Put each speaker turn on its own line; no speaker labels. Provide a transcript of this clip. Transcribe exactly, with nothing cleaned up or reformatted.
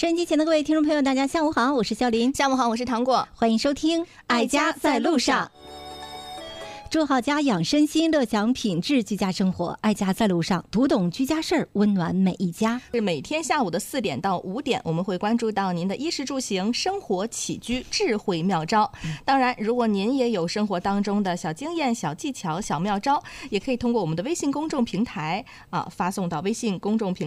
收音机前的各位听众朋友，大家下午好，我是肖林。
下午好，我是糖果。
欢迎收听《爱家在路上》。住好家，养身心，乐享品质居家生活。爱家在路上，读懂居家事儿，温暖每一家。
是每天下午的四点到五点，我们会关注到您的衣食住行、生活起居智慧妙招。当然，如果您也有生活当中的小经验、小技巧、小妙招，也可以通过我们的微信公众平台啊发送到微信公众平台。